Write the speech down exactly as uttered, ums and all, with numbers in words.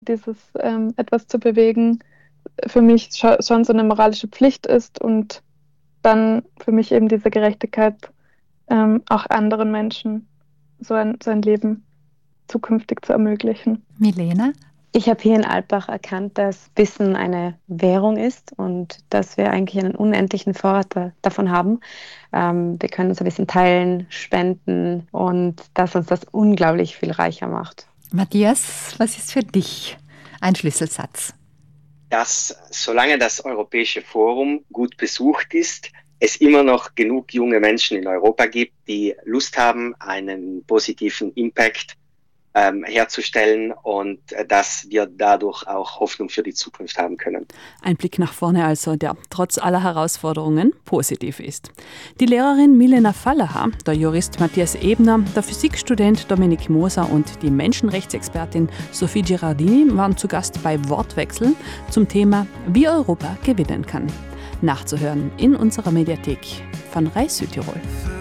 dieses ähm, etwas zu bewegen für mich scho- schon so eine moralische Pflicht ist und dann für mich eben diese Gerechtigkeit, ähm, auch anderen Menschen so ein, so ein Leben zukünftig zu ermöglichen. Milena? Ich habe hier in Alpbach erkannt, dass Wissen eine Währung ist und dass wir eigentlich einen unendlichen Vorrat da, davon haben. Ähm, wir können unser Wissen teilen, spenden und dass uns das unglaublich viel reicher macht. Matthias, was ist für dich ein Schlüsselsatz? Dass solange das Europäische Forum gut besucht ist, es immer noch genug junge Menschen in Europa gibt, die Lust haben, einen positiven Impact ähm, herzustellen und äh, dass wir dadurch auch Hoffnung für die Zukunft haben können. Ein Blick nach vorne also, der trotz aller Herausforderungen positiv ist. Die Lehrerin Milena Fallacher, der Jurist Matthias Ebner, der Physikstudent Dominik Moser und die Menschenrechtsexpertin Sophie Girardini waren zu Gast bei Wortwechsel zum Thema Wie Europa gewinnen kann. Nachzuhören in unserer Mediathek von Rai Südtirol.